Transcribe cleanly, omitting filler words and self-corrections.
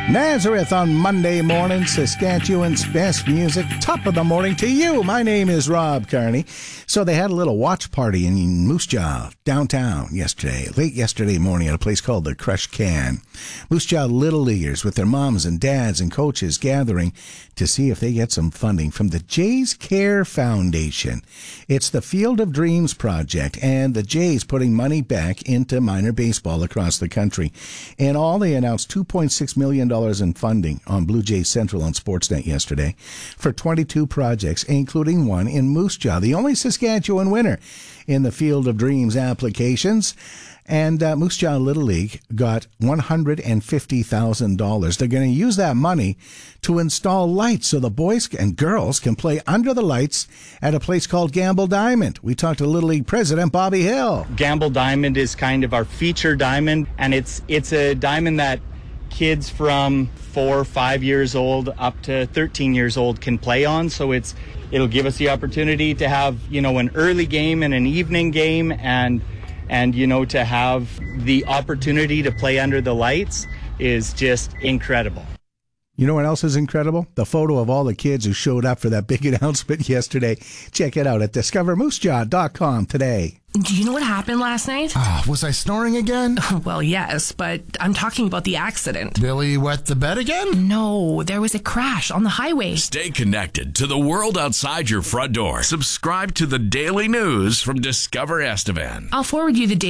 Nazareth on Monday morning, Saskatchewan's best music, top of the morning to you. My name is Rob Carney. So they had a little watch party in Moose Jaw, downtown late yesterday morning at a place called the Crush Can. Moose Jaw Little Leaguers with their moms and dads and coaches gathering to see if they get some funding from the Jays Care Foundation. It's the Field of Dreams project, and the Jays putting money back into minor baseball across the country. In all, they announced $2.6 million in funding on Blue Jays Central on Sportsnet yesterday for 22 projects, including one in Moose Jaw, the only Saskatchewan winner in the Field of Dreams applications. And Moose Jaw Little League got $150,000. They're going to use that money to install lights so the boys and girls can play under the lights at a place called Gamble Diamond. We talked to Little League President Bobby Hill. Gamble Diamond is kind of our feature diamond, and it's a diamond that kids from 4 or 5 years old up to 13 years old can play on. So it'll give us the opportunity to have, an early game and an evening game, and to have the opportunity to play under the lights is just incredible. You know what else is incredible? The photo of all the kids who showed up for that big announcement yesterday. Check it out at discovermoosejaw.com today. Do you know what happened last night? Was I snoring again? Well, yes, but I'm talking about the accident. Billy wet the bed again? No, there was a crash on the highway. Stay connected to the world outside your front door. Subscribe to the daily news from Discover Estevan. I'll forward you the